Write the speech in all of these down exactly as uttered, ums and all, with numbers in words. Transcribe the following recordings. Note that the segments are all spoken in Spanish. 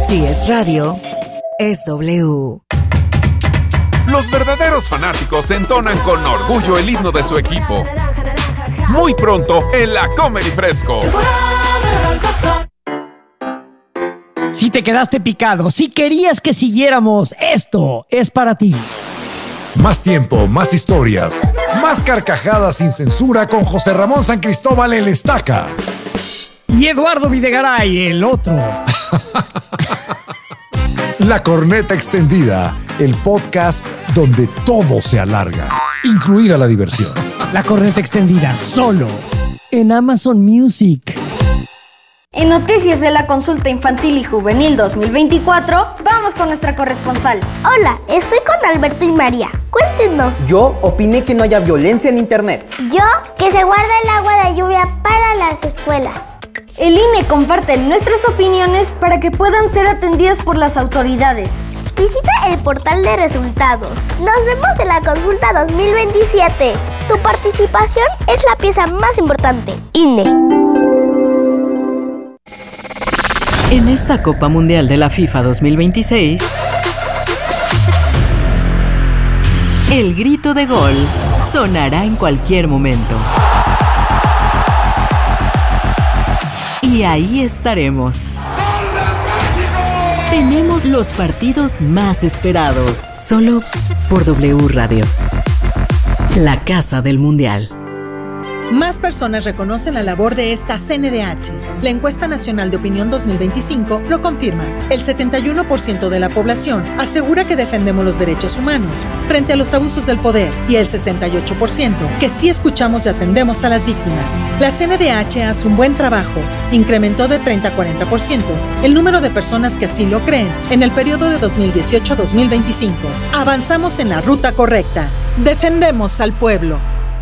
Si es radio, es W. Los verdaderos fanáticos entonan con orgullo el himno de su equipo. Muy pronto en la Comedy Fresco. Si te quedaste picado, si querías que siguiéramos, esto es para ti. Más tiempo, más historias, más carcajadas sin censura con José Ramón San Cristóbal el Estaca. Y Eduardo Videgaray, el otro. La Corneta Extendida, el podcast donde todo se alarga, incluida la diversión. La Corneta Extendida, solo en Amazon Music. En Noticias de la Consulta Infantil y Juvenil dos mil veinticuatro, vamos con nuestra corresponsal. Hola, estoy con Alberto y María. Cuéntenos. Yo opiné que no haya violencia en internet. Yo, que se guarda el agua de lluvia para las escuelas. El I N E comparte nuestras opiniones para que puedan ser atendidas por las autoridades. Visita el portal de resultados. Nos vemos en la consulta dos mil veintisiete. Tu participación es la pieza más importante. I N E. En esta Copa Mundial de la FIFA dos mil veintiséis, el grito de gol sonará en cualquier momento. Y ahí estaremos. Tenemos los partidos más esperados, solo por W Radio, la casa del Mundial. Más personas reconocen la labor de esta C N D H. La Encuesta Nacional de Opinión dos mil veinticinco lo confirma. El setenta y uno por ciento de la población asegura que defendemos los derechos humanos frente a los abusos del poder y el sesenta y ocho por ciento que sí escuchamos y atendemos a las víctimas. La C N D H hace un buen trabajo. Incrementó de treinta a cuarenta por ciento el número de personas que así lo creen en el periodo de dos mil dieciocho a dos mil veinticinco. Avanzamos en la ruta correcta. Defendemos al pueblo.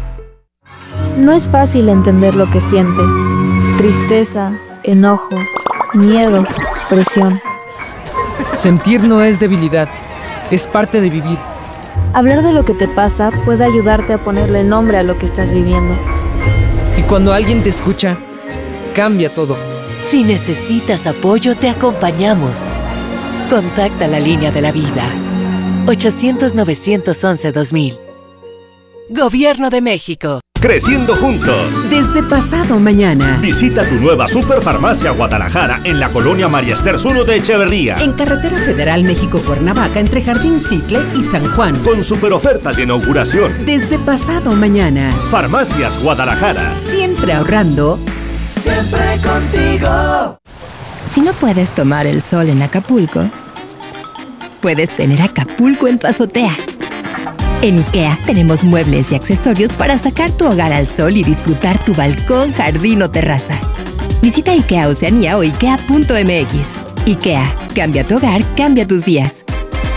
No es fácil entender lo que sientes. Tristeza, enojo, miedo, presión. Sentir no es debilidad, es parte de vivir. Hablar de lo que te pasa puede ayudarte a ponerle nombre a lo que estás viviendo. Y cuando alguien te escucha, cambia todo. Si necesitas apoyo, te acompañamos. Contacta la línea de la vida. ochocientos, novecientos once, dos mil. Gobierno de México. Creciendo juntos. Desde pasado mañana. Visita tu nueva Superfarmacia Guadalajara en la colonia María Esther uno de Echeverría. En Carretera Federal México-Cuernavaca entre Jardín Cicle y San Juan. Con super ofertas de inauguración. Desde pasado mañana. Farmacias Guadalajara. Siempre ahorrando. Siempre contigo. Si no puedes tomar el sol en Acapulco, puedes tener Acapulco en tu azotea. En IKEA tenemos muebles y accesorios para sacar tu hogar al sol y disfrutar tu balcón, jardín o terraza. Visita IKEA Oceanía o ikea punto m x. IKEA, cambia tu hogar, cambia tus días.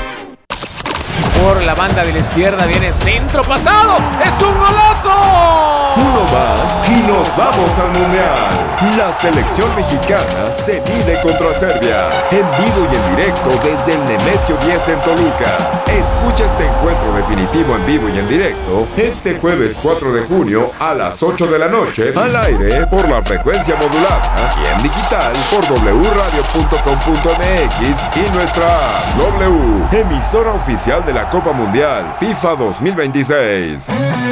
Por la banda de la izquierda viene centro pasado. ¡Es un golazo! Uno más y nos vamos al Mundial. La selección mexicana se mide contra Serbia. En vivo y en directo desde el Nemesio diez en Toluca. Escucha este encuentro definitivo en vivo y en directo este jueves cuatro de junio a las ocho de la noche al aire por la frecuencia modulada y en digital por doble u radio punto com punto m x y nuestra app W, emisora oficial de la Copa Mundial FIFA dos mil veintiséis.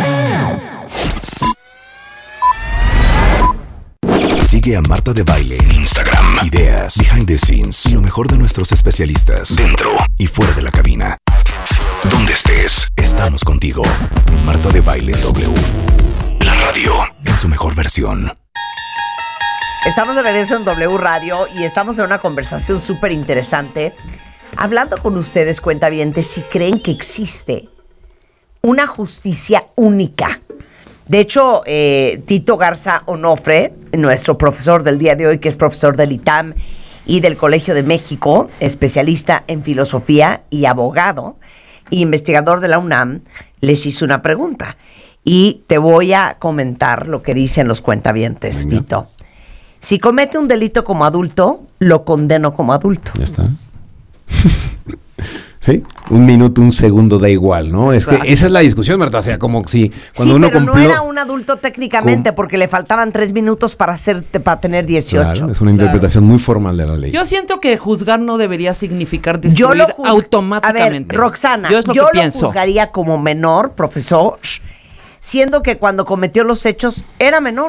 Sigue a Marta de Baile en Instagram. Ideas, behind the scenes y lo mejor de nuestros especialistas dentro y fuera de la cabina. Donde estés, estamos contigo. Marta de Baile W. La radio en su mejor versión. Estamos de regreso en W Radio y estamos en una conversación súper interesante. Hablando con ustedes, cuentavientes, si creen que existe una justicia única. De hecho, eh, Tito Garza Onofre, nuestro profesor del día de hoy, que es profesor del I T A M y del Colegio de México, especialista en filosofía y abogado y investigador de la UNAM, les hizo una pregunta. Y te voy a comentar lo que dicen los cuentavientes, Venga. Tito. Si comete un delito como adulto, lo condeno como adulto. Ya está. Sí, un minuto, un segundo da igual, ¿no? Exacto. Es que esa es la discusión, Marta, o sea, como si cuando sí, uno pero cumplió... no era un adulto técnicamente con... porque le faltaban tres minutos para hacer, para tener dieciocho. Claro, es una interpretación claro. muy formal de la ley. Yo siento que juzgar no debería significar destruir yo lo juz... automáticamente. A ver, Roxana, yo, es lo, yo que lo juzgaría como menor, profesor, siendo que cuando cometió los hechos era menor.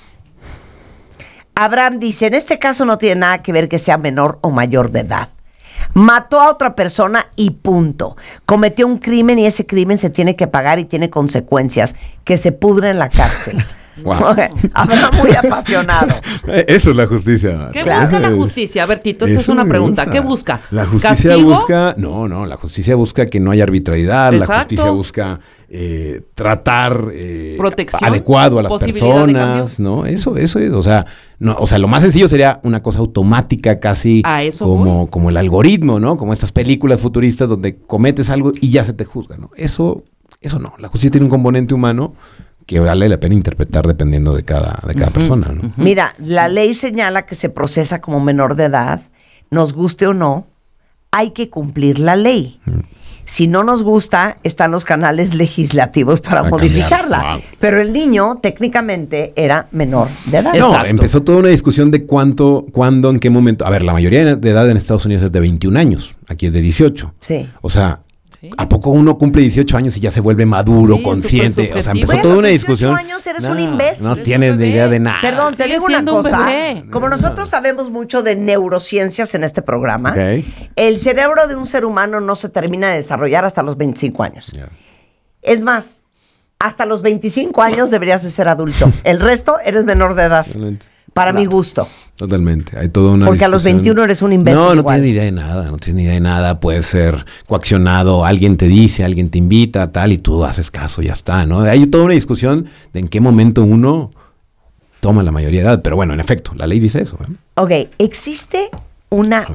Abraham dice, en este caso no tiene nada que ver que sea menor o mayor de edad. Mató a otra persona y punto. Cometió un crimen y ese crimen se tiene que pagar y tiene consecuencias. Que se pudre en la cárcel. Wow. Okay. Habrá muy apasionado. Eso es la justicia. ¿Qué claro. busca la justicia? A ver, Tito, esta es una pregunta. Gusta. ¿Qué busca? La justicia ¿Castigo? busca... No, no, la justicia busca que no haya arbitrariedad. Exacto. La justicia busca... Eh, tratar eh, adecuado a las personas, ¿no? Eso, eso es, o sea, no, o sea, lo más sencillo sería una cosa automática, casi como, como el algoritmo, ¿no? Como estas películas futuristas donde cometes algo y ya se te juzga, ¿no? Eso, eso no. La justicia tiene un componente humano que vale la pena interpretar dependiendo de cada, de cada uh-huh, persona, ¿no? Uh-huh. Mira, la ley señala que se procesa como menor de edad, nos guste o no, hay que cumplir la ley. Uh-huh. Si no nos gusta, están los canales legislativos para, para modificarla. Wow. Pero el niño, técnicamente, era menor de edad. No, exacto. Empezó toda una discusión de cuánto, cuándo, en qué momento. A ver, la mayoría de edad en Estados Unidos es de veintiún años. Aquí es de dieciocho. Sí. O sea, ¿sí? ¿A poco uno cumple dieciocho años y ya se vuelve maduro, sí, consciente? O sea, empezó bueno, toda una discusión. dieciocho años eres no, un imbécil. No tienes ni idea de nada. Perdón, te digo una cosa. Un Como nosotros sabemos mucho de neurociencias en este programa, okay. el cerebro de un ser humano no se termina de desarrollar hasta los veinticinco años. Yeah. Es más, hasta los veinticinco años deberías de ser adulto. El resto eres menor de edad. Realmente. Para claro. mi gusto. Totalmente. Hay toda una Porque discusión. A los veintiuno eres un imbécil. No, no igual. tienes ni idea de nada. No tienes ni idea de nada. Puedes ser coaccionado. Alguien te dice, alguien te invita, tal, y tú haces caso, ya está, ¿no? Hay toda una discusión de en qué momento uno toma la mayoría de edad. Pero bueno, en efecto, la ley dice eso. ¿eh? Ok, ¿existe una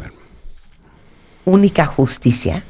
única justicia?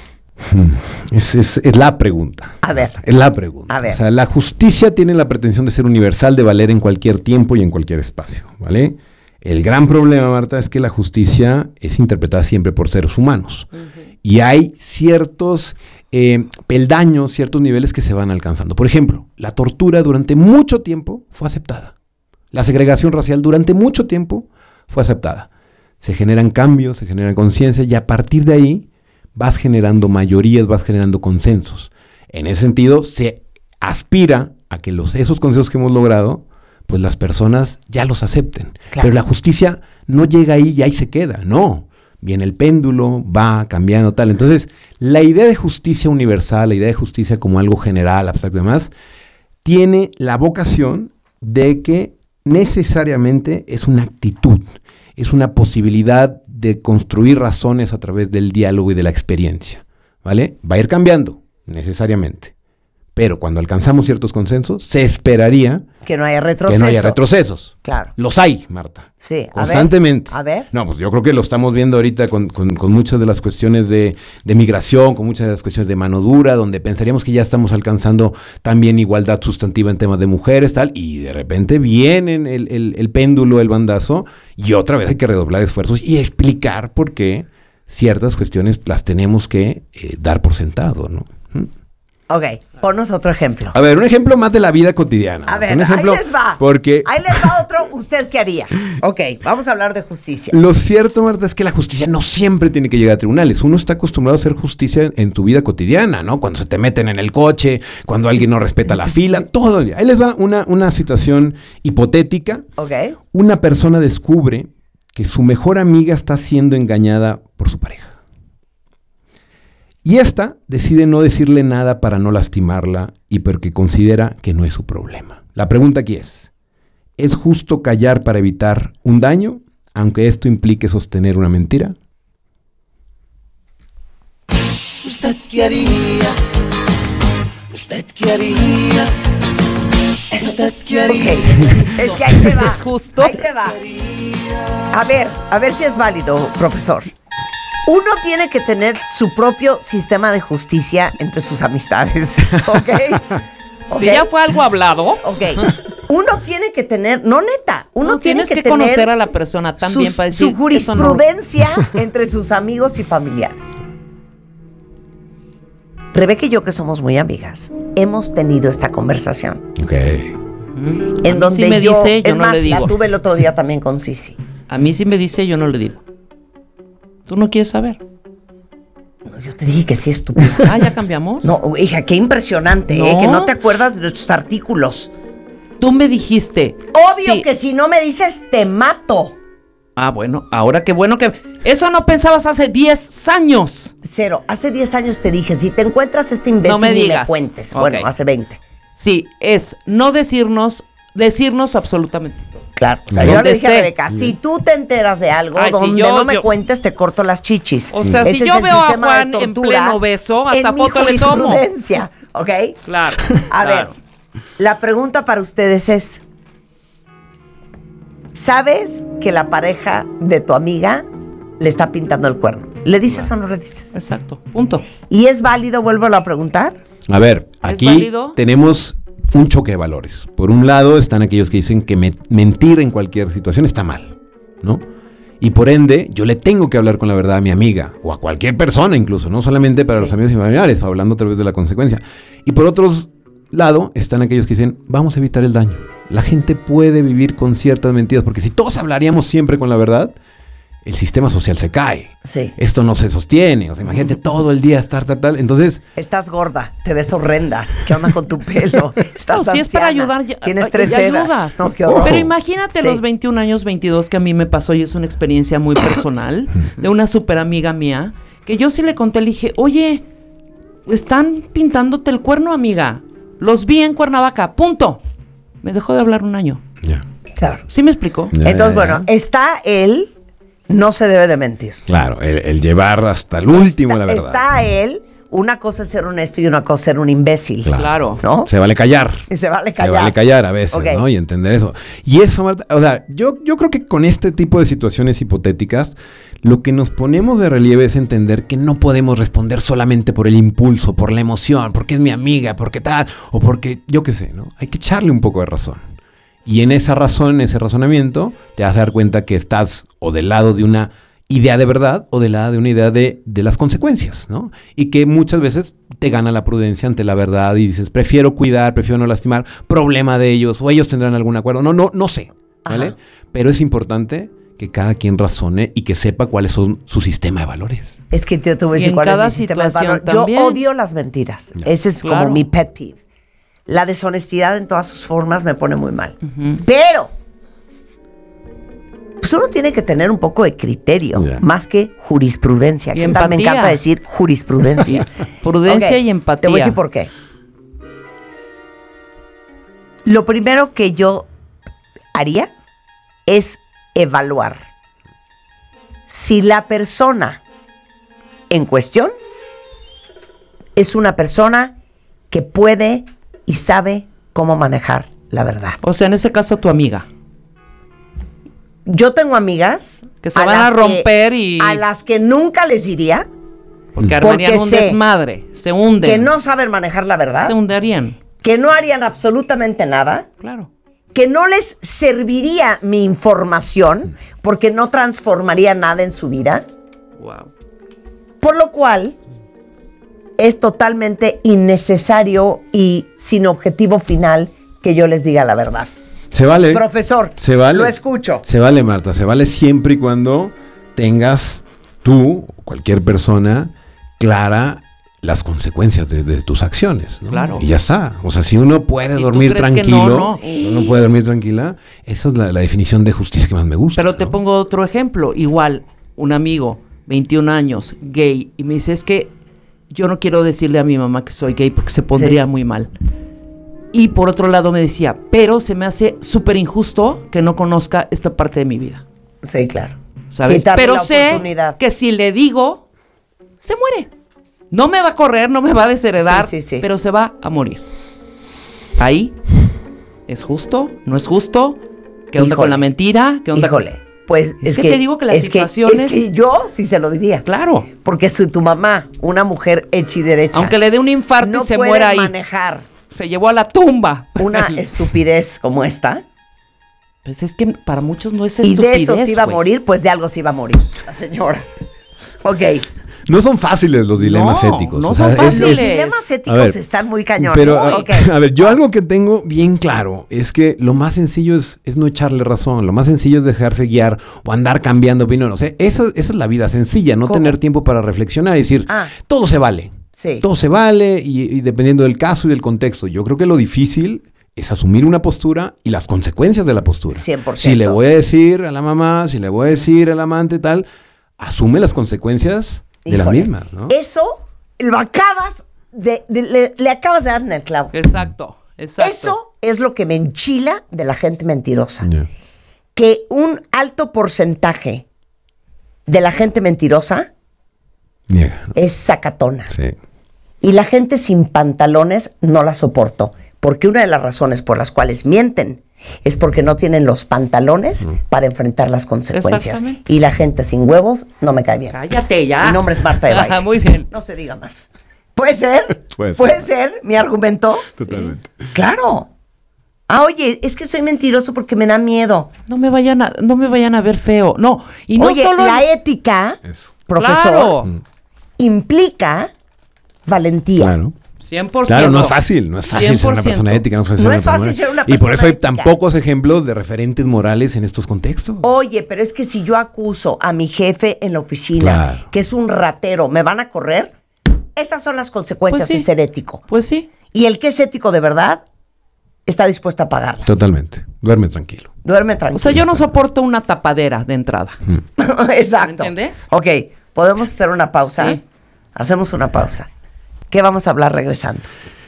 Es, es, es la pregunta. A ver. Es la pregunta. A ver. O sea, la justicia tiene la pretensión de ser universal, de valer en cualquier tiempo y en cualquier espacio, ¿vale? El gran problema, Marta, es que la justicia es interpretada siempre por seres humanos. Uh-huh. Y hay ciertos eh, peldaños, ciertos niveles que se van alcanzando. Por ejemplo, la tortura durante mucho tiempo fue aceptada. La segregación racial durante mucho tiempo fue aceptada. Se generan cambios, se generan conciencia y a partir de ahí vas generando mayorías, vas generando consensos. En ese sentido, se aspira a que los, esos consensos que hemos logrado, pues las personas ya los acepten. Claro. Pero la justicia no llega ahí y ahí se queda, no. Viene el péndulo, va cambiando tal. Entonces, la idea de justicia universal, la idea de justicia como algo general, abstracto y demás, tiene la vocación de que necesariamente es una actitud, es una posibilidad de construir razones a través del diálogo y de la experiencia, ¿vale? Va a ir cambiando, necesariamente. Pero cuando alcanzamos ciertos consensos, se esperaría que no haya retrocesos. Que no haya retrocesos. Claro. Los hay, Marta. Sí. Constantemente. A ver. A ver. No, pues yo creo que lo estamos viendo ahorita con, con, con muchas de las cuestiones de, de migración, con muchas de las cuestiones de mano dura, donde pensaríamos que ya estamos alcanzando también igualdad sustantiva en temas de mujeres, tal, y de repente vienen el, el, el péndulo, el bandazo, y otra vez hay que redoblar esfuerzos y explicar por qué ciertas cuestiones las tenemos que eh, dar por sentado, ¿no? ¿Mm? Ok, ponnos otro ejemplo. A ver, un ejemplo más de la vida cotidiana. A ver, un ejemplo, ahí les va. Porque ahí les va otro, ¿usted qué haría? Ok, vamos a hablar de justicia. Lo cierto, Marta, es que la justicia no siempre tiene que llegar a tribunales. Uno está acostumbrado a hacer justicia en tu vida cotidiana, ¿no? Cuando se te meten en el coche, cuando alguien no respeta la fila, todo el día. Ahí les va una, una situación hipotética. Ok. Una persona descubre que su mejor amiga está siendo engañada por su pareja. Y esta decide no decirle nada para no lastimarla y porque considera que no es su problema. La pregunta aquí es, ¿es justo callar para evitar un daño, aunque esto implique sostener una mentira? ¿Usted qué haría? ¿Usted qué haría? ¿Usted qué haría? Okay. Es que ahí te va. ¿Es justo? Ahí te va. A ver, a ver si es válido, profesor. Uno tiene que tener su propio sistema de justicia entre sus amistades, ¿ok? ¿Okay? Si ya fue algo hablado. Ok. Uno tiene que tener, no neta, uno no, tiene que, que tener conocer a la persona también sus, para decir su jurisprudencia no. entre sus amigos y familiares. Rebeca y yo, que somos muy amigas, hemos tenido esta conversación. Ok. Mm. En donde si me yo, dice, yo es no más, le digo. la tuve el otro día también con Sisi. A mí sí me dice, yo no le digo. ¿Tú no quieres saber? No, yo te dije que sí, estúpido. Ah, ¿ya cambiamos? No, hija, qué impresionante, No. ¿eh? Que no te acuerdas de nuestros artículos. Tú me dijiste. Obvio sí. que si no me dices, te mato. Ah, bueno, ahora qué bueno que... Eso no pensabas hace diez años. Cero, hace diez años te dije, si te encuentras este imbécil, No me ni digas. me cuentes. Ok. Bueno, hace veinte. Sí, es no decirnos, decirnos absolutamente todo. Claro, o sea, Donde yo le dije esté. a Rebeca, si tú te enteras de algo Ay, si donde yo- no me yo- cuentes, te corto las chichis. O sea, Ese si es yo el veo a sistema de Juan en tortura pleno beso, hasta en mi foto le tomo. jurisprudencia, ¿ok? Claro. A claro. ver, la pregunta para ustedes es, ¿sabes que la pareja de tu amiga le está pintando el cuerno? ¿Le dices o no le dices? Exacto, punto. ¿Y es válido, vuelvo a preguntar? A ver, ¿Es aquí válido? tenemos un choque de valores. Por un lado están aquellos que dicen que me- mentir en cualquier situación está mal, ¿no? Y por ende, yo le tengo que hablar con la verdad a mi amiga, o a cualquier persona incluso, no solamente para Sí. los amigos y familiares, hablando a través de la consecuencia. Y por otro lado, están aquellos que dicen, vamos a evitar el daño. La gente puede vivir con ciertas mentiras, porque si todos hablaríamos siempre con la verdad, el sistema social se cae. Sí. Esto no se sostiene. O sea, imagínate todo el día estar tal, tal. Entonces, Estás gorda, te ves horrenda. ¿Qué onda con tu pelo? Estás No, si es para anciana, ayudar, ya, Tienes ya tres ceras. ayudas. No, qué horror. Pero imagínate Sí. los veintiún años, veintidós que a mí me pasó y es una experiencia muy personal de una súper amiga mía, que yo sí le conté, le dije, oye, están pintándote el cuerno, amiga. Los vi en Cuernavaca, punto. Me dejó de hablar un año. Claro. ¿Sí me explicó? Ya, Entonces, ya, ya. bueno, está él, no se debe de mentir. claro, el, el llevar hasta el último la verdad. Está él, una cosa es ser honesto y una cosa es ser un imbécil. Claro. ¿No? Se vale callar. Y se vale Se callar. vale callar a veces, Ok. ¿no? Y entender eso. Y eso, Marta, o sea, yo, yo creo que con este tipo de situaciones hipotéticas, lo que nos ponemos de relieve es entender que no podemos responder solamente por el impulso, por la emoción, porque es mi amiga, porque tal, o porque, yo qué sé, ¿no? Hay que echarle un poco de razón. Y en esa razón, en ese razonamiento, te vas a dar cuenta que estás o del lado de una idea de verdad o del lado de una idea de, de las consecuencias, ¿no? Y que muchas veces te gana la prudencia ante la verdad y dices, prefiero cuidar, prefiero no lastimar, problema de ellos, o ellos tendrán algún acuerdo. No, no, no sé, ¿vale? Ajá. Pero es importante que cada quien razone y que sepa cuáles son su sistema de valores. Es que yo te voy a Y decir en cuál es cada mi sistema de situación valor. Yo también. odio las mentiras. Ese es Claro. como mi pet peeve. La deshonestidad en todas sus formas me pone muy mal. Pero pues uno tiene que tener un poco de criterio, Ya. más que jurisprudencia. Y ¿Qué tal? Me empatía. encanta decir jurisprudencia. Prudencia Ok, y empatía. Te voy a decir por qué. Lo primero que yo haría es evaluar si la persona en cuestión es una persona que puede y sabe cómo manejar la verdad. O sea, en ese caso, tu amiga. Yo tengo amigas Que se van a las romper y- a las que nunca les diría Porque armarían Porque un sé desmadre. Se hunden. que no saben manejar la verdad, Se hundirían. que no harían absolutamente nada, Claro. que no les serviría mi información porque no transformaría nada en su vida, Wow. por lo cual es totalmente innecesario y sin objetivo final que yo les diga la verdad. Se vale. Profesor, Se vale. lo escucho. Se vale, Marta. Se vale siempre y cuando tengas tú, o cualquier persona, clara las consecuencias de, de tus acciones, ¿no? Claro. Y ya está. O sea, si uno puede Si tú dormir crees que tranquilo, no, no. uno puede dormir tranquila, esa es la, la definición de justicia que más me gusta. Pero te pongo otro ejemplo. Igual, un amigo, veintiún años, gay, y me dice, es que yo no quiero decirle a mi mamá que soy gay porque se pondría Sí. muy mal. Y por otro lado me decía, pero se me hace súper injusto que no conozca esta parte de mi vida. Sí, claro. ¿Sabes? Quitarle Pero la sé oportunidad. que si le digo, se muere. No me va a correr, no me va a desheredar, Sí, sí, sí. pero se va a morir. Ahí, ¿es justo? ¿No es justo? ¿Qué onda Híjole. con la mentira? ¿Qué onda? Híjole, pues Es es, que que, te digo que las es situaciones- es que yo sí se lo diría. Claro. Porque soy tu mamá, una mujer hecha y derecha. Aunque le dé un infarto no y se puede muera ahí. manejar Se llevó a la tumba. una estupidez como esta. Pues es que para muchos no es Y estupidez, de eso se iba a güey. morir, pues de algo se iba a morir la señora. Ok, No son fáciles los dilemas No, éticos. no o sea, son es- fáciles. es- Los dilemas éticos a ver, están muy cañones. Pero, a, Ok. a ver, yo algo que tengo bien claro es que lo más sencillo es, es no echarle razón. Lo más sencillo es dejarse guiar o andar cambiando opinión. O sea, eso, esa es la vida sencilla, no ¿Cómo? tener tiempo para reflexionar y decir, Ah. todo se vale. Sí. Todo se vale y, y dependiendo del caso y del contexto. Yo creo que lo difícil es asumir una postura y las consecuencias de la postura. cien por ciento. Si le voy a decir a la mamá, si le voy a decir al amante tal, asume las consecuencias de las Híjole, mismas, ¿no? Eso lo acabas de, de- le, le acabas de dar en el clavo. Exacto, exacto. Eso es lo que me enchila de la gente mentirosa. Ya. Que un alto porcentaje de la gente mentirosa Niega, ¿no? es sacatona. Sí. Y la gente sin pantalones no la soporto. Porque una de las razones por las cuales mienten es porque no tienen los pantalones para enfrentar las consecuencias. Exactamente. Y la gente sin huevos no me cae bien. Cállate ya. Mi nombre es Marta de Baile. Muy bien. No se diga más. ¿Puede ser? Puede ser. ¿Puede ser mi argumento? Totalmente. Claro. Ah, oye, es que soy mentiroso porque me da miedo. No me vayan a, no me vayan a ver feo. No, y no oye, solo la ética, Eso. profesor, Claro. implica valentía. Claro. cien por ciento. Claro, no es fácil, no es fácil ser una persona ética, no es fácil, No ser, es una fácil persona- ser una Y por persona eso hay ética. tan pocos ejemplos de referentes morales en estos contextos. Oye, pero es que si yo acuso a mi jefe en la oficina, Claro. que es un ratero, ¿me van a correr? Esas son las consecuencias Pues sí. de ser ético. Pues sí. Y el que es ético de verdad está dispuesto a pagarlas. Totalmente. Duerme tranquilo. Duerme tranquilo. O sea, yo no soporto una tapadera de entrada. Exacto. ¿Me entiendes? Ok, ¿podemos hacer una pausa? Sí. Hacemos una pausa. ¿Qué vamos a hablar regresando?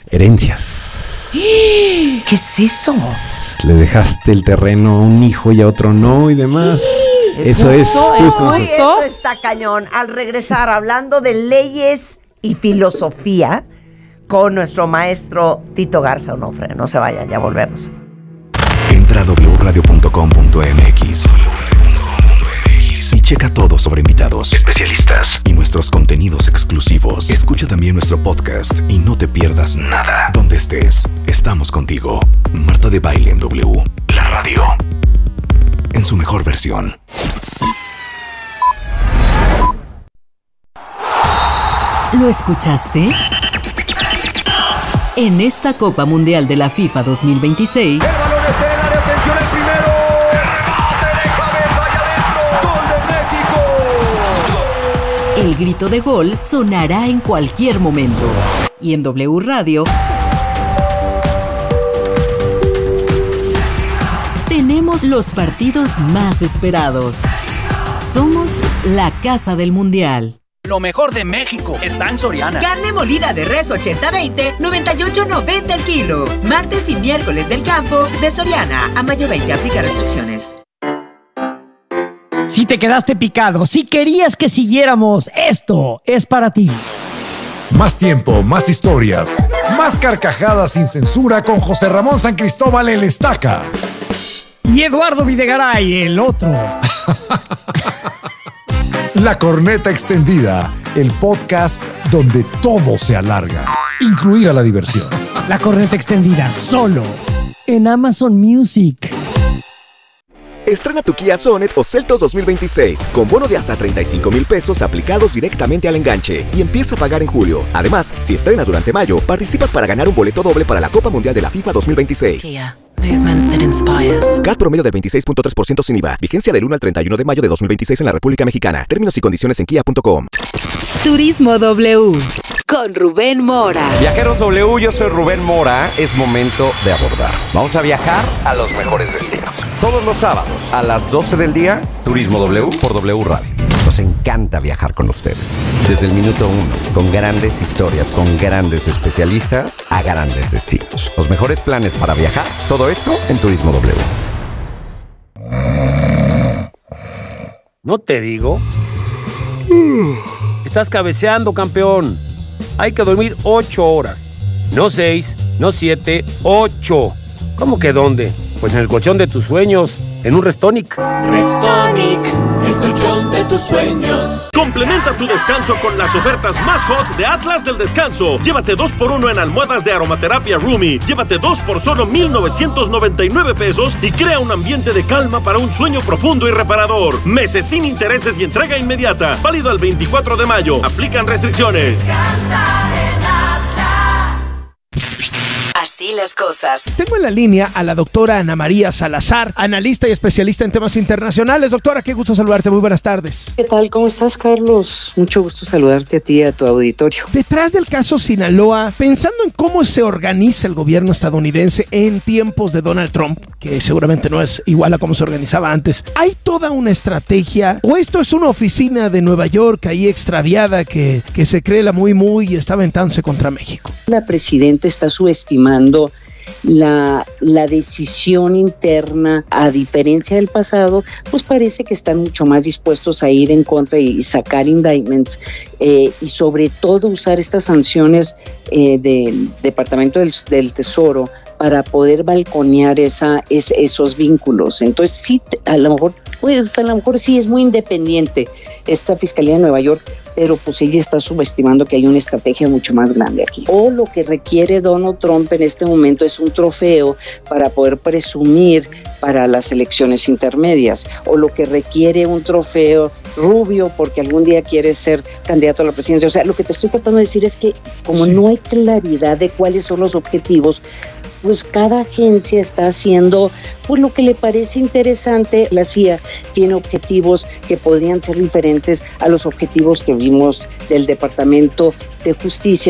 Herencias. ¿Qué es eso? Le dejaste el terreno a un hijo y a otro no y demás. ¿Es Eso es justo? ¿Es justo. Uy, justo? eso está cañón. Al regresar, hablando de leyes y filosofía, con nuestro maestro Tito Garza Onofre. No se vayan, ya volvemos. Entra a doble u radio punto com punto m x y checa todo sobre invitados, especialistas y nuestros contenidos exclusivos. Escucha también nuestro podcast y no te pierdas nada. Donde estés, estamos contigo. Marta de Baile en W. La radio. En su mejor versión. ¿Lo escuchaste? En esta Copa Mundial de la FIFA dos mil veintiséis, El balón está en el área, atención al primero. El remate de cabeza allá adentro. Gol de México. el grito de gol sonará en cualquier momento. Y en W Radio tenemos los partidos más esperados. Somos la Casa del Mundial. Lo mejor de México está en Soriana. Carne molida de res ochenta veinte, noventa y ocho noventa el kilo. Martes y miércoles del campo de Soriana. A mayo veinte, aplica restricciones. Si te quedaste picado, si querías que siguiéramos, esto es para ti. Más tiempo, más historias, más carcajadas sin censura con José Ramón San Cristóbal el Estaca. Y Eduardo Videgaray, el otro. La Corneta Extendida, el podcast donde todo se alarga, incluida la diversión. La Corneta Extendida, solo en Amazon Music. Estrena tu Kia Sonet o Seltos dos mil veintiséis con bono de hasta treinta y cinco mil pesos aplicados directamente al enganche y empieza a pagar en julio. Además, si estrenas durante mayo, participas para ganar un boleto doble para la Copa Mundial de la FIFA dos mil veintiséis. Kia, movement that inspires. C A T promedio del veintiséis punto tres por ciento sin I V A. Vigencia del uno al treinta y uno de mayo de dos mil veintiséis en la República Mexicana. Términos y condiciones en kia punto com. Turismo W con Rubén Mora. Viajeros W, yo soy Rubén Mora. Es momento de abordar. Vamos a viajar a los mejores destinos. Todos los sábados a las doce del día, Turismo W por W Radio. Nos encanta viajar con ustedes. Desde el minuto uno, con grandes historias, con grandes especialistas a grandes destinos. Los mejores planes para viajar, todo esto en Turismo W. ¿No te digo? Estás cabeceando, campeón. Hay que dormir ocho horas. No seis, no siete, ocho. ¿Cómo que dónde? Pues en el colchón de tus sueños, en un Restonic. Restonic, el colchón de tus sueños. Complementa tu descanso con las ofertas más hot de Atlas del Descanso. Llévate dos por uno en almohadas de aromaterapia Rumi. Llévate dos por solo mil novecientos noventa y nueve pesos y crea un ambiente de calma para un sueño profundo y reparador. Meses sin intereses y entrega inmediata. Válido al veinticuatro de mayo. Aplican restricciones. Así las cosas. Tengo en la línea a la doctora Ana María Salazar, analista y especialista en temas internacionales. Doctora, qué gusto saludarte. Muy buenas tardes. ¿Qué tal? ¿Cómo estás, Carlos? Mucho gusto saludarte a ti y a tu auditorio. Detrás del caso Sinaloa, pensando en cómo se organiza el gobierno estadounidense en tiempos de Donald Trump, que seguramente no es igual a cómo se organizaba antes, ¿hay toda una estrategia o esto es una oficina de Nueva York ahí extraviada que, que se cree la muy muy y está aventándose contra México? La presidenta está subestimando La, la decisión interna, a diferencia del pasado, pues parece que están mucho más dispuestos a ir en contra y sacar indictments eh, y sobre todo usar estas sanciones eh, del Departamento del, del Tesoro para poder balconear esa, es, esos vínculos. Entonces sí, a lo mejor, pues, a lo mejor sí es muy independiente esta Fiscalía de Nueva York, pero pues ella está subestimando que hay una estrategia mucho más grande aquí. O lo que requiere Donald Trump en este momento es un trofeo para poder presumir para las elecciones intermedias, o lo que requiere un trofeo Rubio porque algún día quiere ser candidato a la presidencia. O sea, lo que te estoy tratando de decir es que como sí. no hay claridad de cuáles son los objetivos, pues cada agencia está haciendo pues lo que le parece interesante. La C I A tiene objetivos que podrían ser diferentes a los objetivos que vimos del Departamento de Justicia.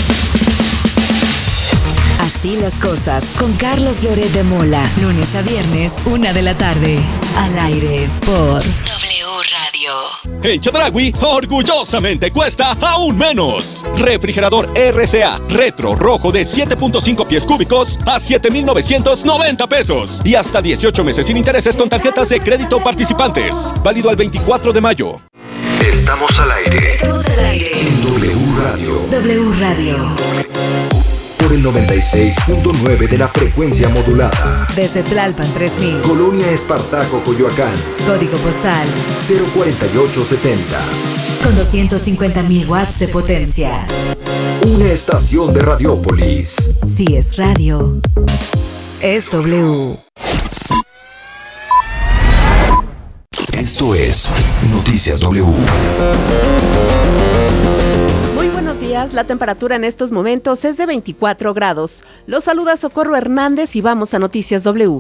Así las cosas con Carlos Loret de Mola, lunes a viernes, una de la tarde, al aire por W Radio. En Chedraui, orgullosamente cuesta aún menos. Refrigerador R C A Retro Rojo de siete punto cinco pies cúbicos a siete mil novecientos noventa pesos. Y hasta dieciocho meses sin intereses con tarjetas de crédito participantes. Válido al veinticuatro de mayo. Estamos al aire. Estamos al aire. En W Radio. W Radio. Por el noventa y seis punto nueve de la frecuencia modulada. Desde Tlalpan tres mil. Colonia Espartaco, Coyoacán. Código postal cero cuarenta y ocho setenta. Con doscientos cincuenta mil watts de potencia. Una estación de Radiópolis. Si es radio, es W. Esto es Noticias W. Buenos días, la temperatura en estos momentos es de veinticuatro grados. Los saluda Socorro Hernández y vamos a Noticias W.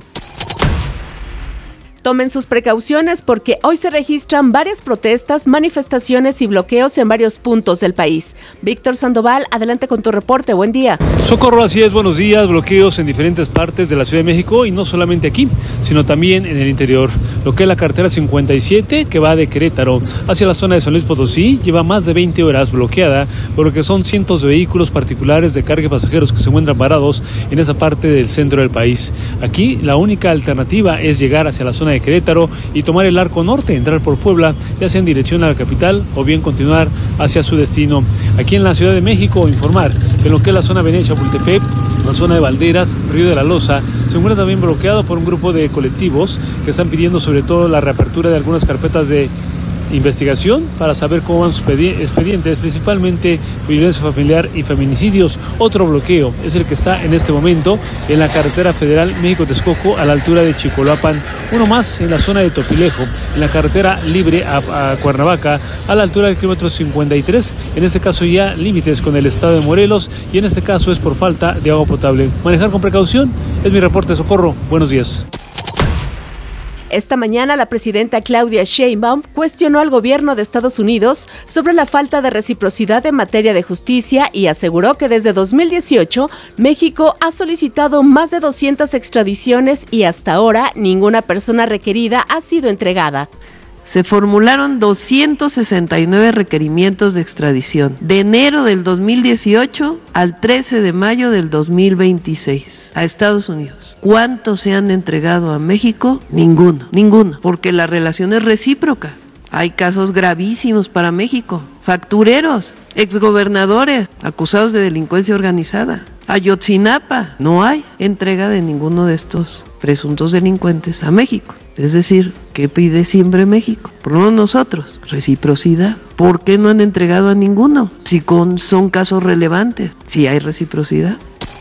Tomen sus precauciones porque hoy se registran varias protestas, manifestaciones y bloqueos en varios puntos del país. Víctor Sandoval, adelante con tu reporte. Buen día. Socorro, así es, buenos días. Bloqueos en diferentes partes de la Ciudad de México y no solamente aquí, sino también en el interior. Lo que es la carretera cincuenta y siete, que va de Querétaro hacia la zona de San Luis Potosí, lleva más de veinte horas bloqueada, por lo que son cientos de vehículos particulares de carga y pasajeros que se encuentran parados en esa parte del centro del país. Aquí la única alternativa es llegar hacia la zona de de Querétaro y tomar el arco norte, entrar por Puebla, ya sea en dirección a la capital o bien continuar hacia su destino. Aquí en la Ciudad de México, informar que en lo que es la zona Avenida Chapultepec, la zona de Valderas, Río de la Loza, se encuentra también bloqueado por un grupo de colectivos que están pidiendo sobre todo la reapertura de algunas carpetas de investigación para saber cómo van sus expedientes, principalmente violencia familiar y feminicidios. Otro bloqueo es el que está en este momento en la carretera federal México-Texcoco a la altura de Chicoloapan, uno más en la zona de Topilejo, en la carretera libre a, a Cuernavaca a la altura del kilómetro cincuenta y tres, en este caso ya límites con el estado de Morelos, y en este caso es por falta de agua potable. Manejar con precaución es mi reporte. Socorro, buenos días. Esta mañana la presidenta Claudia Sheinbaum cuestionó al gobierno de Estados Unidos sobre la falta de reciprocidad en materia de justicia y aseguró que desde dos mil dieciocho México ha solicitado más de doscientas extradiciones y hasta ahora ninguna persona requerida ha sido entregada. Se formularon doscientos sesenta y nueve requerimientos de extradición de enero del dos mil dieciocho al trece de mayo del dos mil veintiséis a Estados Unidos. ¿Cuántos se han entregado a México? Ninguno, ninguno, porque la relación es recíproca. Hay casos gravísimos para México, factureros, exgobernadores acusados de delincuencia organizada. Ayotzinapa, no hay entrega de ninguno de estos presuntos delincuentes a México. Es decir, ¿Qué pide siempre México? Por lo menos nosotros, reciprocidad. ¿Por qué no han entregado a ninguno? Si con, son casos relevantes, si hay reciprocidad.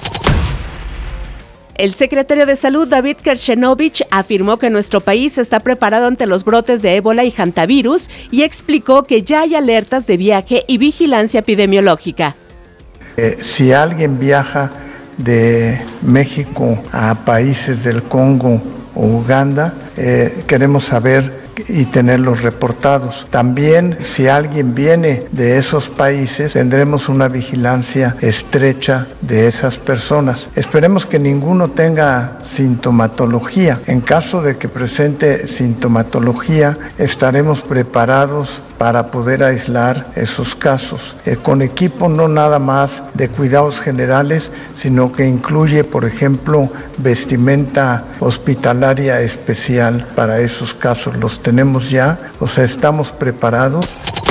El secretario de Salud, David Kershenovich, afirmó que nuestro país está preparado ante los brotes de ébola y hantavirus y explicó que ya hay alertas de viaje y vigilancia epidemiológica. Eh, si alguien viaja de México a países del Congo o Uganda, eh, queremos saber y tenerlos reportados. También, si alguien viene de esos países, tendremos una vigilancia estrecha de esas personas. Esperemos que ninguno tenga sintomatología. En caso de que presente sintomatología, estaremos preparados para poder aislar esos casos, eh, con equipo no nada más de cuidados generales, sino que incluye, por ejemplo, vestimenta hospitalaria especial para esos casos. Los tenemos ya, o sea, estamos preparados.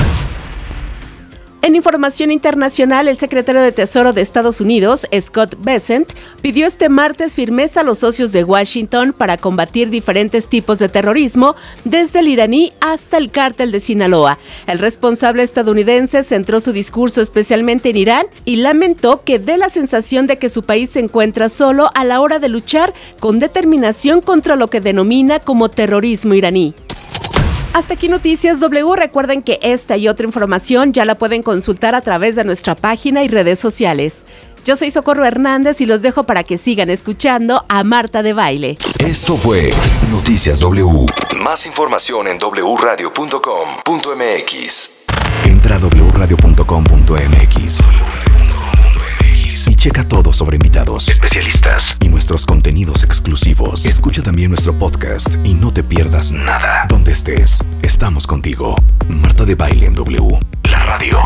En información internacional, el secretario de Tesoro de Estados Unidos, Scott Bessent, pidió este martes firmeza a los socios de Washington para combatir diferentes tipos de terrorismo, desde el iraní hasta el cártel de Sinaloa. El responsable estadounidense centró su discurso especialmente en Irán y lamentó que dé la sensación de que su país se encuentra solo a la hora de luchar con determinación contra lo que denomina como terrorismo iraní. Hasta aquí Noticias W. Recuerden que esta y otra información ya la pueden consultar a través de nuestra página y redes sociales. Yo soy Socorro Hernández y los dejo para que sigan escuchando a Marta de Baile. Esto fue Noticias W. Más información en doble u radio punto com punto m x. Entra a doble u radio punto com punto m x y checa todo sobre invitados, especialistas y nuestros contenidos exclusivos. Escucha también nuestro podcast y no te pierdas nada. Donde estés, estamos contigo. Marta de Baile en W. La radio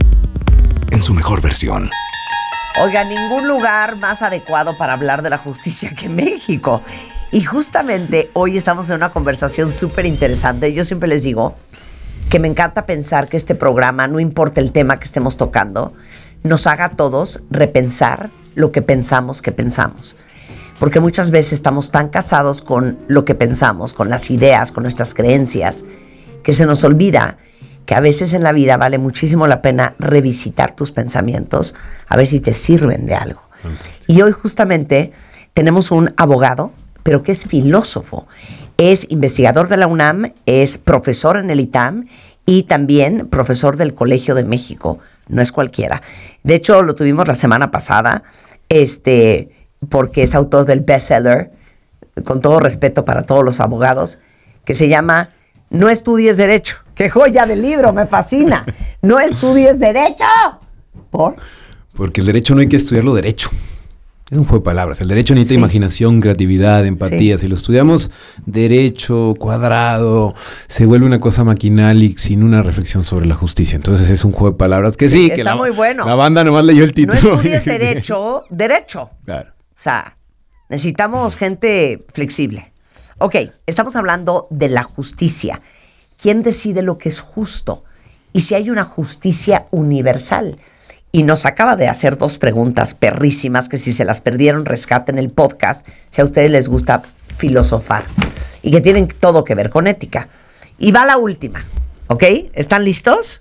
en su mejor versión. Oiga, ningún lugar más adecuado para hablar de la justicia que México. Y justamente hoy estamos en una conversación súper interesante. Yo siempre les digo que me encanta pensar que este programa, no importa el tema que estemos tocando, nos haga a todos repensar lo que pensamos que pensamos. Porque muchas veces estamos tan casados con lo que pensamos, con las ideas, con nuestras creencias, que se nos olvida que a veces en la vida vale muchísimo la pena revisitar tus pensamientos, a ver si te sirven de algo. Y hoy justamente tenemos un abogado, pero que es filósofo. Es investigador de la UNAM, es profesor en el I T A M y también profesor del Colegio de México. No es cualquiera. De hecho, lo tuvimos la semana pasada, este, porque es autor del bestseller, con todo respeto para todos los abogados, que se llama No estudies Derecho. ¡Qué joya del libro! ¡Me fascina! ¡No estudies Derecho! ¿Por? Porque el derecho no hay que estudiarlo derecho. Es un juego de palabras. El derecho necesita Sí. imaginación, creatividad, empatía. Sí. Si lo estudiamos derecho, cuadrado, se vuelve una cosa maquinal y sin una reflexión sobre la justicia. Entonces es un juego de palabras que sí, Sí, que está la, muy bueno. la banda nomás leyó el No título. estudies Derecho, Derecho. Claro. O sea, necesitamos gente flexible. Ok, estamos hablando de la justicia. ¿Quién decide lo que es justo? Y si hay una justicia universal. Y nos acaba de hacer dos preguntas perrísimas que si se las perdieron, rescaten el podcast, si a ustedes les gusta filosofar. Y que tienen todo que ver con ética. Y va la última, ¿ok? ¿Están listos?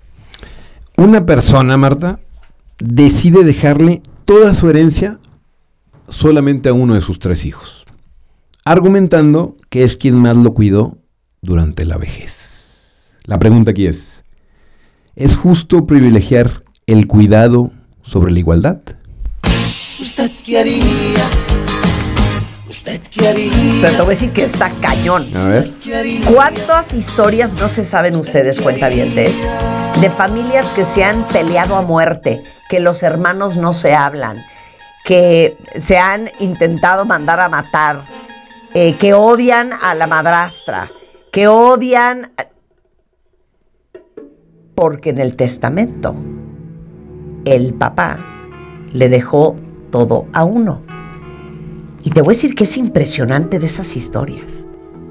Una persona, Marta, decide dejarle toda su herencia solamente a uno de sus tres hijos, argumentando que es quien más lo cuidó durante la vejez. La pregunta aquí es, ¿es justo privilegiar el cuidado sobre la igualdad? ¿Usted qué haría? ¿Usted qué haría? Pero te voy a decir que está cañón. A ver. ¿Cuántas historias no se saben ustedes, cuentavientes, de familias que se han peleado a muerte, que los hermanos no se hablan, que se han intentado mandar a matar, eh, que odian a la madrastra, que odian... Porque en el testamento el papá le dejó todo a uno. Y te voy a decir que es impresionante de esas historias.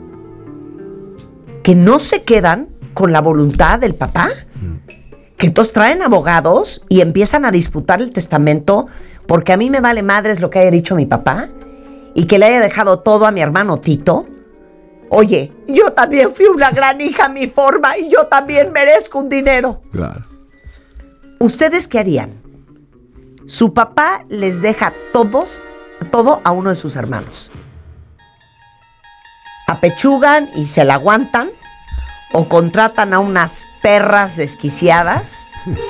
Que no se quedan con la voluntad del papá. Que entonces traen abogados y empiezan a disputar el testamento porque a mí me vale madres lo que haya dicho mi papá y que le haya dejado todo a mi hermano Tito Oye, yo también fui una gran hija a mi forma y yo también merezco un dinero. Claro. ¿Ustedes qué harían? Su papá les deja todos, todo a uno de sus hermanos. ¿Apechugan y se la aguantan? ¿O contratan a unas perras desquiciadas?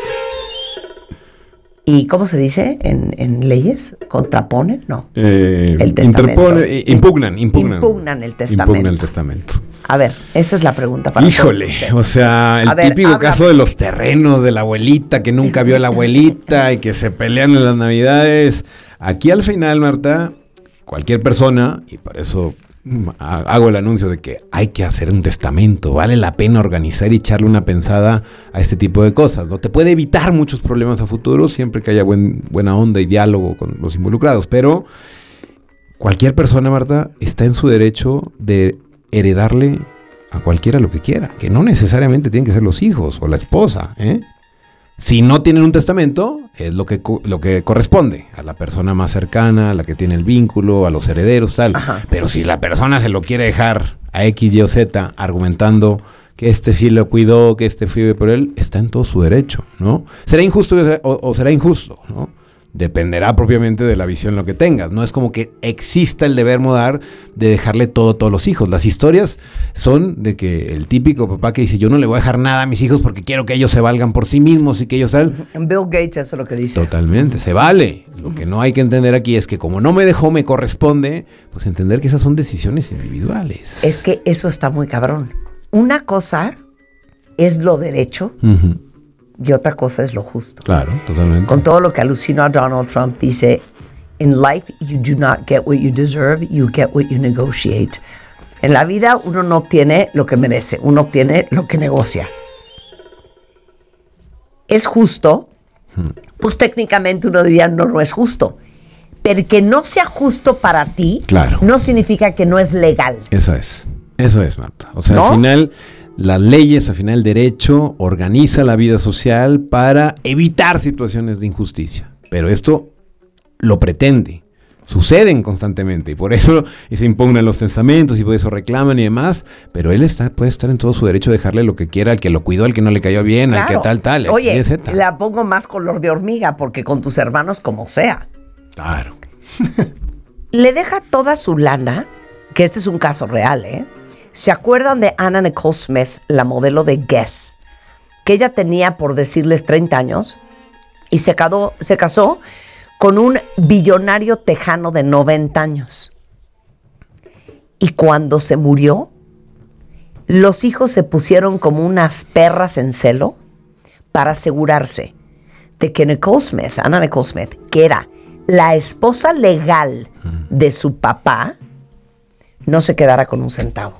¿Y cómo se dice en, en leyes? ¿Contraponen? No. Eh, el testamento. Interpone, impugnan, impugnan. Impugnan el testamento. Impugnan el testamento. A ver, esa es la pregunta para Híjole, todos ustedes. o sea, el A ver, típico habla. caso de los terrenos de la abuelita que nunca vio a la abuelita y que se pelean en las navidades. Aquí al final, Marta, cualquier persona, y por eso mm, ha- hago el anuncio de que hay que hacer un testamento, vale la pena organizar y echarle una pensada a este tipo de cosas, ¿no? Te puede evitar muchos problemas a futuro siempre que haya buen, buena onda y diálogo con los involucrados, pero cualquier persona, Marta, está en su derecho de heredarle a cualquiera lo que quiera, que no necesariamente tienen que ser los hijos o la esposa, ¿eh? Si no tienen un testamento, es lo que, co- lo que corresponde a la persona más cercana, a la que tiene el vínculo, a los herederos, tal. Ajá. Pero si la persona se lo quiere dejar a X, Y o Z, argumentando que este sí lo cuidó, que este fue por él, está en todo su derecho, ¿no? ¿Será injusto o, o será injusto, no? Dependerá propiamente de la visión lo que tengas. No es como que exista el deber moral de dejarle todo a todos los hijos. Las historias son de que el típico papá que dice, yo no le voy a dejar nada a mis hijos porque quiero que ellos se valgan por sí mismos y que ellos salgan. Bill Gates, eso es lo que dice. Totalmente, se vale. Lo que no hay que entender aquí es que como no me dejó, me corresponde, pues entender que esas son decisiones individuales. Es que eso está muy cabrón. Una cosa es lo derecho Ujú. y otra cosa es lo justo. Claro, totalmente. Con todo lo que alucina a Donald Trump, dice, in life you do not get what you deserve, you get what you negotiate. En la vida uno no obtiene lo que merece, uno obtiene lo que negocia. ¿Es justo? Pues técnicamente uno diría, no, no es justo. Pero que no sea justo para ti, Claro. no significa que no es legal. Eso es, eso es, Marta. O sea, ¿No? al final, las leyes, al final, el derecho organiza la vida social para evitar situaciones de injusticia. Pero esto lo pretende. Suceden constantemente y por eso se impugnan los testamentos y por eso reclaman y demás. Pero él está, puede estar en todo su derecho de dejarle lo que quiera, al que lo cuidó, al que no le cayó bien, al que Claro. tal, tal. Oye, X, Z. la pongo más color de hormiga porque con tus hermanos como sea. Claro. Le deja toda su lana, que este es un caso real, ¿eh? ¿Se acuerdan de Anna Nicole Smith, la modelo de Guess? Que ella tenía, por decirles, treinta años y se, casó, se casó con un billonario tejano de noventa años. Y cuando se murió, los hijos se pusieron como unas perras en celo para asegurarse de que Nicole Smith, Anna Nicole Smith, que era la esposa legal de su papá, no se quedara con un centavo.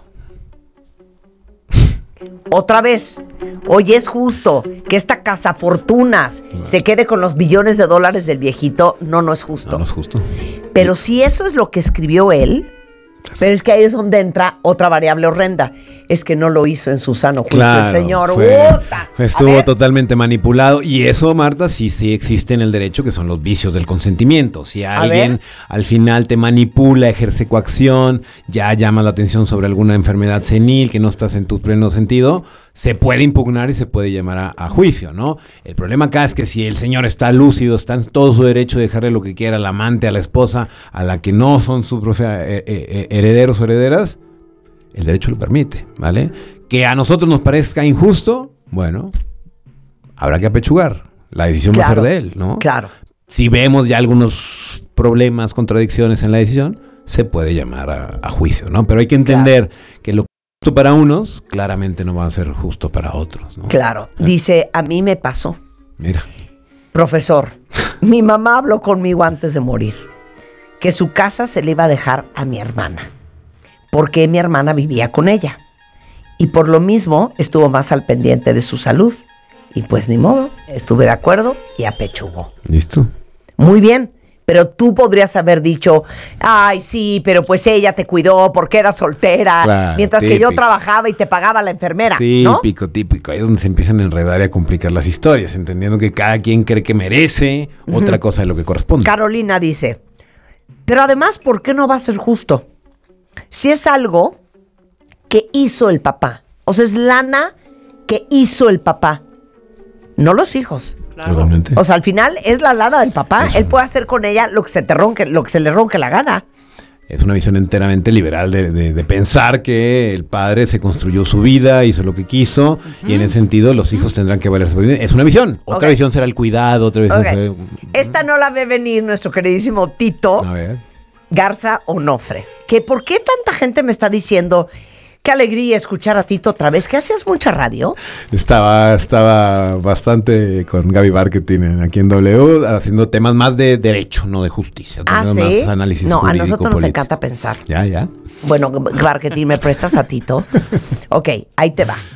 Otra vez, hoy es justo que esta cazafortunas se quede con los billones de dólares del viejito. No, no es justo. No, no es justo. Pero si eso es lo que escribió él, pero es que ahí es donde entra otra variable horrenda. Es que no lo hizo en su sano juicio el señor. fue- ¡Uta! estuvo totalmente manipulado. Y eso, Marta, sí, sí existe en el derecho, que son los vicios del consentimiento. Si alguien ver. al final te manipula, ejerce coacción, ya llama la atención sobre alguna enfermedad senil, que no estás en tu pleno sentido, se puede impugnar y se puede llamar a, a juicio, ¿no? El problema acá es que si el señor está lúcido, está en todo su derecho de dejarle lo que quiera al amante, a la esposa, a la que no son sus propios eh, eh, herederos o herederas, el derecho lo permite, ¿vale? Que a nosotros nos parezca injusto, bueno, habrá que apechugar. La decisión va a Claro, ser de él, ¿no? Claro. Si vemos ya algunos problemas, contradicciones en la decisión, se puede llamar a, a juicio, ¿no? Pero hay que entender que lo que es justo para unos, claramente no va a ser justo para otros, ¿no? Claro. Dice, a mí me pasó. Mira. Profesor, mi mamá habló conmigo antes de morir que su casa se le iba a dejar a mi hermana, porque mi hermana vivía con ella. Y por lo mismo estuvo más al pendiente de su salud. Y pues ni modo, estuve de acuerdo y apechugó. ¿Listo? Muy bien, pero tú podrías haber dicho, ay, sí, pero pues ella te cuidó porque era soltera, Claro, mientras que yo típico. trabajaba y te pagaba la enfermera, ¿no? Típico, típico. Ahí es donde se empiezan a enredar y a complicar las historias, entendiendo que cada quien cree que merece otra cosa de lo que corresponde. Carolina dice, pero además, ¿por qué no va a ser justo? Si es algo que hizo el papá. O sea, es lana que hizo el papá, no los hijos. Claro. O sea, al final es la lana del papá. Eso. Él puede hacer con ella lo que se te ronque, lo que se le ronque la gana. Es una visión enteramente liberal de, de, de pensar que el padre se construyó su vida, hizo lo que quiso, uh-huh. y en ese sentido los hijos tendrán que valerse por vida. Es una visión. Otra okay. visión será el cuidado, otra visión okay. será... Esta no la ve venir nuestro queridísimo Tito A ver. Garza Onofre. Que ¿por qué tanta gente me está diciendo... Qué alegría escuchar a Tito otra vez. ¿Que hacías mucha radio? Estaba, estaba bastante con Gaby Marketing aquí en W, haciendo temas más de derecho, no de justicia. Ah, ¿sí? Más análisis no, a nosotros político. Nos encanta pensar. Ya, ya. Bueno, Marketing, ¿me prestas a Tito? Ok, ahí te va.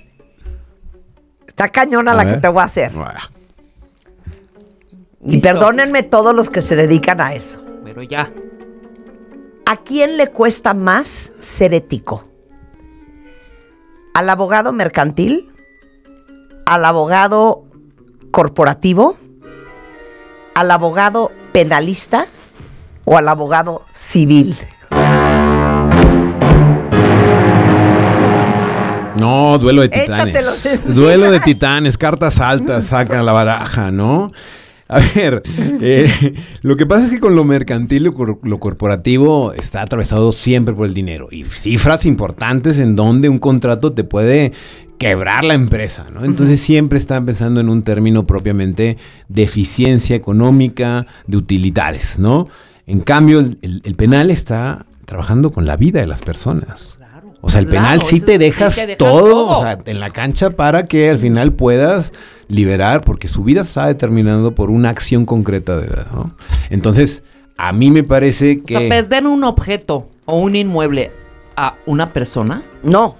Está cañona a la ver. que te voy a hacer. Y Listo. Perdónenme todos los que se dedican a eso. Pero ya. ¿A quién le cuesta más ser ético? ¿Al abogado mercantil? ¿Al abogado corporativo? ¿Al abogado penalista? ¿O al abogado civil? No, duelo de titanes. Échatelos encima. Duelo de titanes, cartas altas, sacan la baraja, ¿no? A ver, eh, lo que pasa es que con lo mercantil, lo, cor- lo corporativo está atravesado siempre por el dinero y cifras importantes en donde un contrato te puede quebrar la empresa, ¿no? Entonces uh-huh. siempre están pensando en un término propiamente de eficiencia económica, de utilidades, ¿no? En cambio, el, el, el penal está trabajando con la vida de las personas. O sea, el Claro, penal sí te dejas, sí te dejas todo, todo. O sea, en la cancha para que al final puedas liberar, porque su vida está determinado por una acción concreta de edad, ¿no? Entonces, a mí me parece que... O sea, perder un objeto o un inmueble a una persona. No.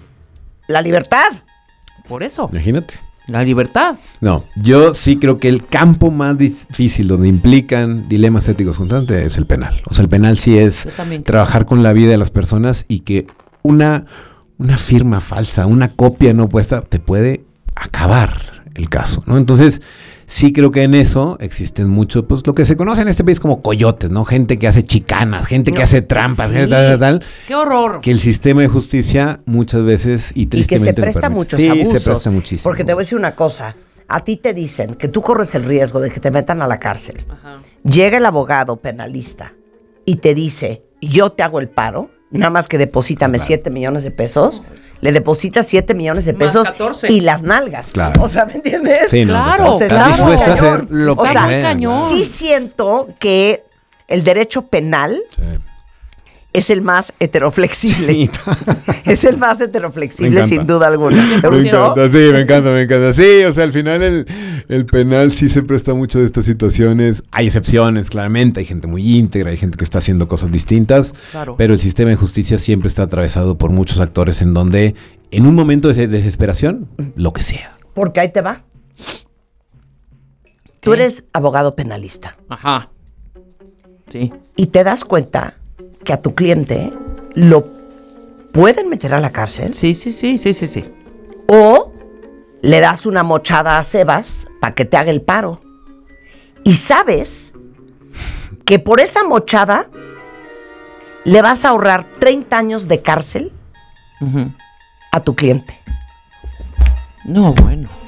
La libertad. Por eso. Imagínate. La libertad. No, yo sí creo que el campo más difícil donde implican dilemas éticos constantes es el penal. O sea, el penal sí es trabajar con la vida de las personas y que una, una firma falsa, una copia no puesta, te puede acabar el caso, ¿no? Entonces, sí creo que en eso existen mucho, pues lo que se conoce en este país como coyotes, ¿no? Gente que hace chicanas, gente no, que hace trampas, sí. gente tal, tal, tal. ¡Qué horror! Que el sistema de justicia muchas veces y tristemente... Y que se presta a muchos sí, abusos. se presta muchísimo. Porque te voy a decir una cosa. A ti te dicen que tú corres el riesgo de que te metan a la cárcel. Ajá. Llega el abogado penalista y te dice, yo te hago el paro, nada más que deposítame siete millones de pesos. Le depositas siete millones de pesos y las nalgas. Claro. O sea, ¿me entiendes? Sí, no, claro. O sea, está claro. dispuesta a hacer lo o que sea, sea. cañón. Sí siento que el derecho penal sí. es el más heteroflexible. Sí. Es el más heteroflexible, sin duda alguna. ¿Te me gustó? encanta, sí, me encanta, me encanta. Sí, o sea, al final el, el penal sí se presta mucho de estas situaciones. Hay excepciones, claramente. Hay gente muy íntegra, hay gente que está haciendo cosas distintas. Claro. Pero el sistema de justicia siempre está atravesado por muchos actores en donde, en un momento de desesperación, lo que sea. Porque ahí te va. ¿Qué? Tú eres abogado penalista. Ajá. Sí. Y te das cuenta que a tu cliente lo pueden meter a la cárcel. Sí, sí, sí, sí, sí, sí. O le das una mochada a Sebas para que te haga el paro. Y sabes que por esa mochada le vas a ahorrar treinta años de cárcel uh-huh. a tu cliente. No, bueno.